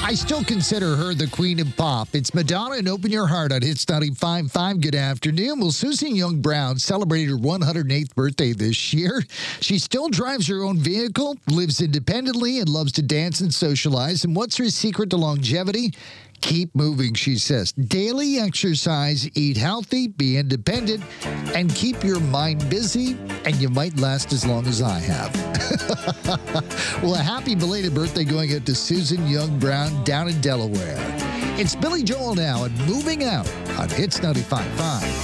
I still consider her the queen of pop. It's Madonna and Open Your Heart on Hits 95.5. Good afternoon. Well, Susan Young Brown celebrated her 108th birthday this year. She still drives her own vehicle, lives independently, and loves to dance and socialize. And what's her secret to longevity? Keep moving, she says. Daily exercise, eat healthy, be independent, and keep your mind busy, and you might last as long as I have. Well, a happy belated birthday going out to Susan Young Brown down in Delaware. It's Billy Joel now and Moving Out on Hits 95.5.